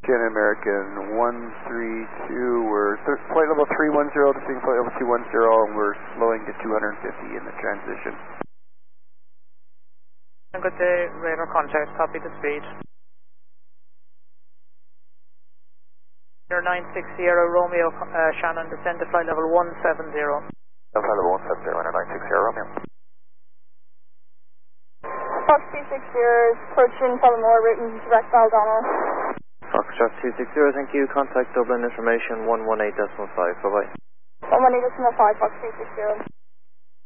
Shannon American 132, we're flight level 310, descending flight level 210, and we're slowing to 250 in the transition. Good day, radar contact, copy the speed. Air 96 Sierra Romeo, Shannon, descend to flight level 170. Flight level 170, Air 96 Sierra Romeo. Fox 260 is approaching Tullamore, written direct Aldana. Foxtrot 260, thank you. Contact Dublin information 118.5, bye-bye. 118.5, Fox 260.